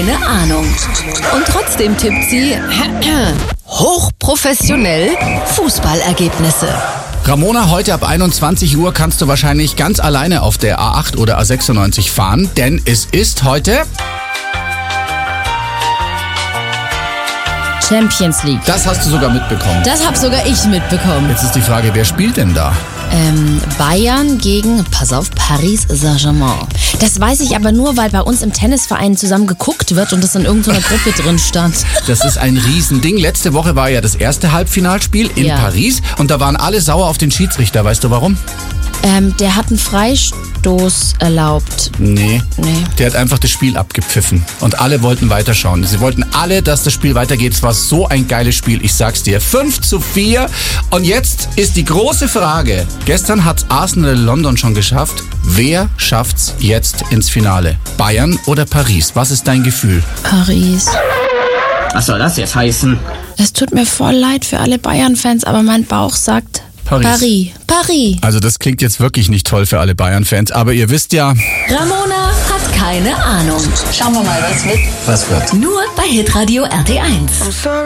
keine Ahnung. Und trotzdem tippt sie hochprofessionell Fußballergebnisse. Ramona, heute ab 21 Uhr kannst du wahrscheinlich ganz alleine auf der A8 oder A96 fahren, denn es ist heute Champions League. Das hast du sogar mitbekommen. Das habe sogar ich mitbekommen. Jetzt ist die Frage, wer spielt denn da? Bayern gegen, pass auf, Paris Saint-Germain. Das weiß ich aber nur, weil bei uns im Tennisverein zusammen geguckt wird und das in irgendeiner Gruppe drin stand. Das ist ein Riesending. Letzte Woche war ja das erste Halbfinalspiel in Paris und da waren alle sauer auf den Schiedsrichter. Weißt du warum? Der hat einen Freistoß erlaubt. Nee. Der hat einfach das Spiel abgepfiffen und alle wollten weiterschauen. Sie wollten alle, dass das Spiel weitergeht. Es war so ein geiles Spiel, ich sag's dir. 5-4 und jetzt ist die große Frage. Gestern hat's Arsenal London schon geschafft. Wer schafft's jetzt ins Finale? Bayern oder Paris? Was ist dein Gefühl? Paris. Was soll das jetzt heißen? Es tut mir voll leid für alle Bayern-Fans, aber mein Bauch sagt Paris. Also das klingt jetzt wirklich nicht toll für alle Bayern-Fans, aber ihr wisst ja... Ramona hat keine Ahnung. Schauen wir mal, was wird. Nur bei Hitradio RT1.